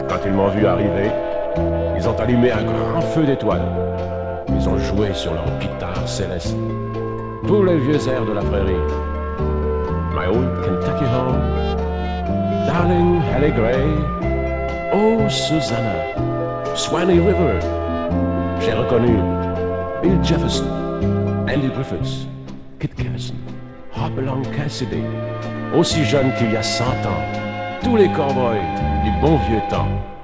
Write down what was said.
Quand ils m'ont vu arriver, ils ont allumé un grand feu d'étoiles. Ils ont joué sur leur guitare céleste tous les vieux airs de la prairie. My old Kentucky home, darling Hallie Gray, oh Susanna, Swanee River. J'ai reconnu Bill Jefferson, Andy Griffiths, Kit Carson, Hopalong Cassidy, aussi jeune qu'il y a 100 ans, tous les cowboys du bon vieux temps.